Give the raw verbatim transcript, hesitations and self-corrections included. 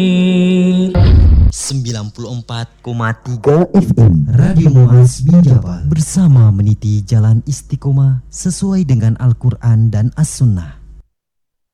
sembilan puluh empat koma tiga F M Radio Muaz Binjabal bersama meniti jalan istiqomah sesuai dengan Al-Quran dan As-Sunnah.